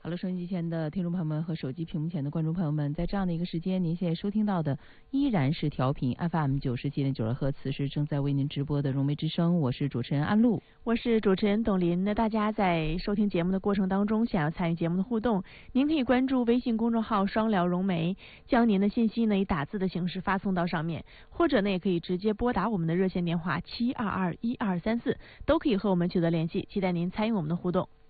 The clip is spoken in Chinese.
好了，收音机前的听众朋友们和手机屏幕前的观众朋友们，在这样的一个时间，您现在收听到的依然是调频 FM 97.92赫兹，是正在为您直播的融媒之声，我是主持人安露， 我是主持人董琳。那大家在收听节目的过程当中，想要参与节目的互动，您可以关注微信公众号双聊融媒，将您的信息呢以打字的形式发送到上面，或者呢也可以直接拨打我们的热线电话7221234，都可以和我们取得联系，期待您参与我们的互动。